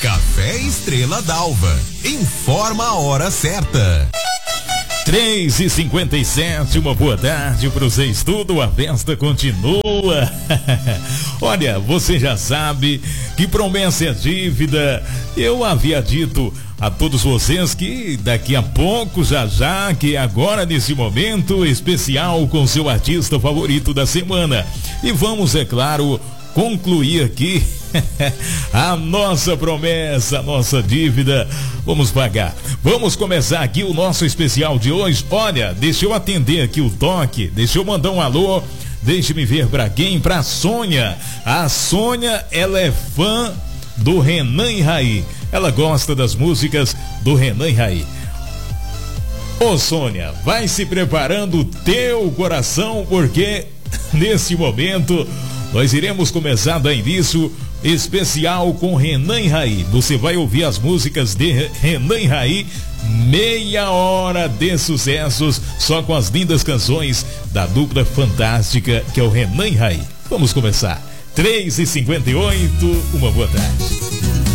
Café Estrela d'Alva. Informa a hora certa. 3h57, uma boa tarde para vocês tudo, a festa continua. Olha, você já sabe que promessa é dívida. Eu havia dito a todos vocês que daqui a pouco, já que agora nesse momento especial com seu artista favorito da semana. E vamos, é claro, concluir aqui a nossa promessa, a nossa dívida. Vamos pagar. Vamos começar aqui o nosso especial de hoje. Olha, deixa eu atender aqui o toque, deixa eu mandar um alô. Deixe-me ver pra quem? Pra Sônia. A Sônia, ela é fã do Renan e Raí. Ela gosta das músicas do Renan e Raí. Ô Sônia, vai se preparando o teu coração, porque nesse momento nós iremos começar a dar início especial com Renan e Raí. Você vai ouvir as músicas de Renan e Raí, meia hora de sucessos, só com as lindas canções da dupla fantástica que é o Renan e Raí. Vamos começar. 3h58, uma boa tarde.